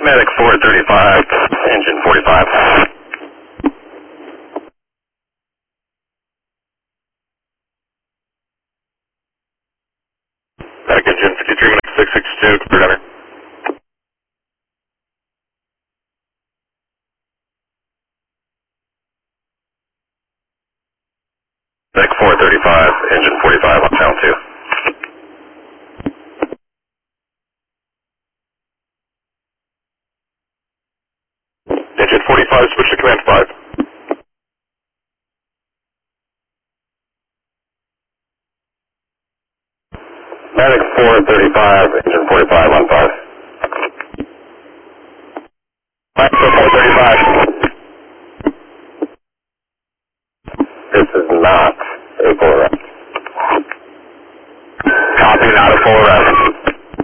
Medic 435, engine 45. Medic engine 53 minutes 662, clear gunner. Medic 435, engine 45 on channel 2. Engine 45, switch to command 5. Medic 435, engine 45 on 5. Medic 435. This is not a pull